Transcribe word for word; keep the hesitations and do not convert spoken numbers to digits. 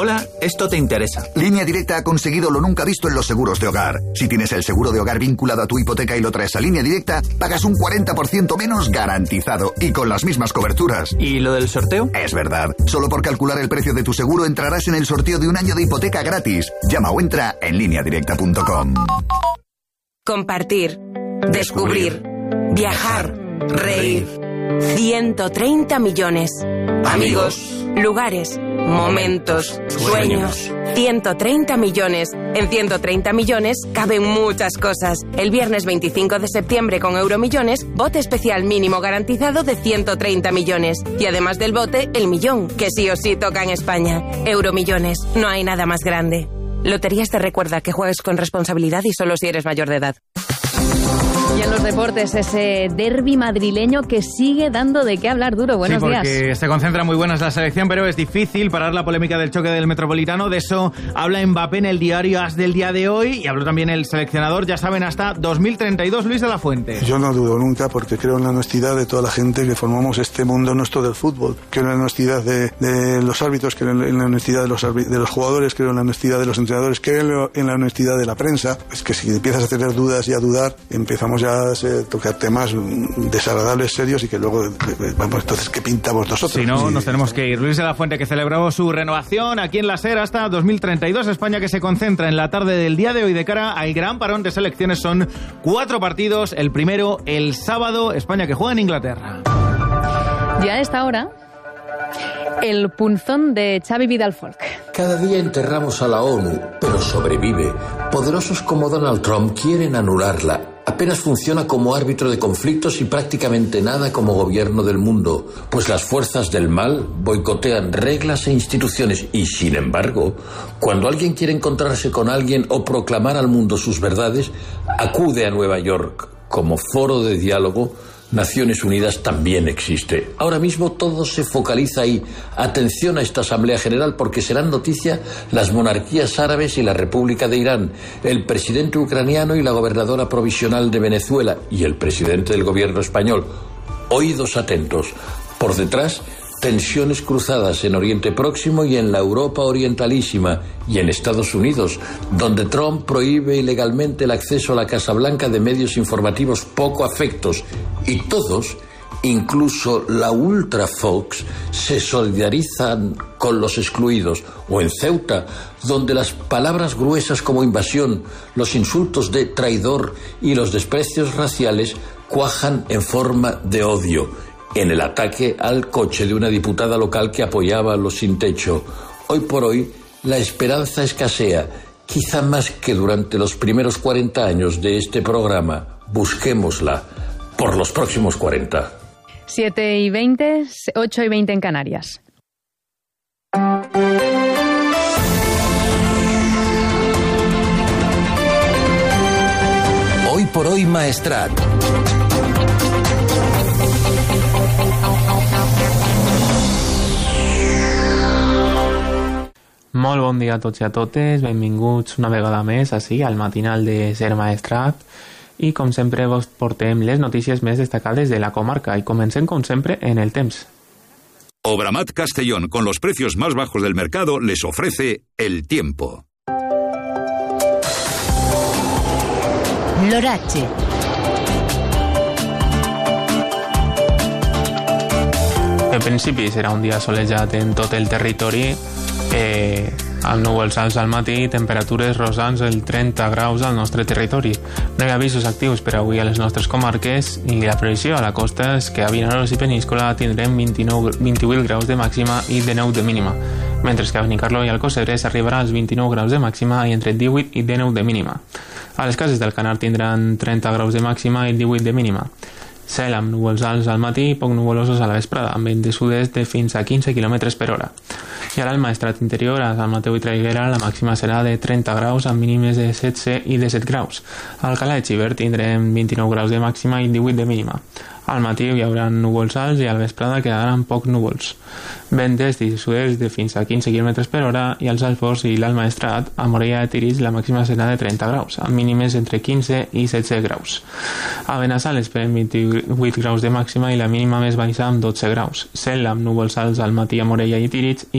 Hola, esto te interesa. Línea Directa ha conseguido lo nunca visto en los seguros de hogar. Si tienes el seguro de hogar vinculado a tu hipoteca y lo traes a Línea Directa, pagas un cuarenta por ciento menos garantizado y con las mismas coberturas. ¿Y lo del sorteo? Es verdad. Solo por calcular el precio de tu seguro entrarás en el sorteo de un año de hipoteca gratis. Llama o entra en línea directa punto com. Compartir, descubrir, viajar, reír. ciento treinta millones. Amigos, lugares, momentos, sueños. ciento treinta millones. En ciento treinta millones caben muchas cosas. El viernes veinticinco de septiembre con Euromillones, bote especial mínimo garantizado de ciento treinta millones. Y además del bote, el millón, que sí o sí toca en España. Euromillones, no hay nada más grande. Loterías te recuerda que juegues con responsabilidad y solo si eres mayor de edad. Y en los deportes, ese derbi madrileño que sigue dando de qué hablar. Duro, buenos sí, porque días. Se concentra muy buenas la selección, pero es difícil parar la polémica del choque del Metropolitano. De eso habla Mbappé en el diario AS del día de hoy y habló también el seleccionador, ya saben, hasta dos mil treinta y dos, Luis de la Fuente. Yo no dudo nunca porque creo en la honestidad de toda la gente que formamos este mundo nuestro del fútbol. Creo en la honestidad de, de los árbitros, creo en la honestidad de los, de los jugadores, creo en la honestidad de los entrenadores, creo en la honestidad de la prensa. Es que si empiezas a tener dudas y a dudar, empezamos ya a tocar temas desagradables, serios y que luego, vamos, entonces, ¿qué pintamos nosotros? Si no, sí, nos tenemos que ir. Luis de la Fuente, que celebró su renovación aquí en la SER hasta dos mil treinta y dos. España, que se concentra en la tarde del día de hoy de cara al gran parón de selecciones. Son cuatro partidos. El primero, el sábado, España que juega en Inglaterra. Ya a esta hora, el punzón de Xavi Vidal Folk. Cada día enterramos a la ONU, pero sobrevive. Poderosos como Donald Trump quieren anularla. Apenas funciona como árbitro de conflictos y prácticamente nada como gobierno del mundo, pues las fuerzas del mal boicotean reglas e instituciones y, sin embargo, cuando alguien quiere encontrarse con alguien o proclamar al mundo sus verdades, acude a Nueva York como foro de diálogo. Naciones Unidas también existe. Ahora mismo todo se focaliza ahí. Atención a esta Asamblea General porque serán noticia las monarquías árabes y la República de Irán, el presidente ucraniano y la gobernadora provisional de Venezuela y el presidente del gobierno español. Oídos atentos. Por detrás, tensiones cruzadas en Oriente Próximo y en la Europa Orientalísima y en Estados Unidos, donde Trump prohíbe ilegalmente el acceso a la Casa Blanca de medios informativos poco afectos y todos, incluso la Ultra Fox, se solidarizan con los excluidos, o en Ceuta, donde las palabras gruesas como invasión, los insultos de traidor y los desprecios raciales cuajan en forma de odio, en el ataque al coche de una diputada local que apoyaba a los sin techo. Hoy por hoy, la esperanza escasea, quizá más que durante los primeros cuarenta años de este programa. Busquémosla por los próximos cuarenta. siete y veinte, ocho y veinte en Canarias. Hoy por hoy, Maestrat. Molt bon dia a tots i a totes, benvinguts una vegada més així al matinal de Ser Maestrat i com sempre vos portem les notícies més destacades de la comarca i comencem com sempre en el temps. Obramat Castellón, con los precios más bajos del mercado, les ofrece el tiempo. L'oratge. En principi serà un dia solejat en tot el territori, eh, amb núvols alts al matí, temperatures rosants el trenta graus al nostre territori. No hi ha avisos actius per avui a les nostres comarques i la previsió a la costa és que a Vinaròs i Peníscola tindrem vint-i-nou, vint-i-vuit graus de màxima i dinou de mínima, mentre que a Benicarló i Alcossebre s'arribarà als vint-i-nou graus de màxima i entre divuit i dinou de mínima. A les cases del Canar tindran trenta graus de màxima i divuit de mínima. Cel amb núvols alts al matí i poc nuvolosos a la vesprada, amb vent de sud-est de fins a quinze quilòmetres per hora. I ara al Maestrat interior, a Sant Mateu i Traiguera, la màxima serà de trenta graus amb mínimes de setze i disset graus. A Alcalà de Xivert tindrem vint-i-nou graus de màxima i divuit de mínima. Al matí hi haurà núvols alts i a la vesprada quedaran poc núvols. Vent d'est i sud-est de fins a quinze quilòmetres per hora i als Alfords i l'Alt Maestrat, a Morella de Tírig, la màxima serà de trenta graus, amb mínimes entre quinze i setze graus. A Benassal esperem vint-i-vuit graus de màxima i la mínima més baixa amb dotze graus. Cel amb núvols alts al matí a Morella i Tírig i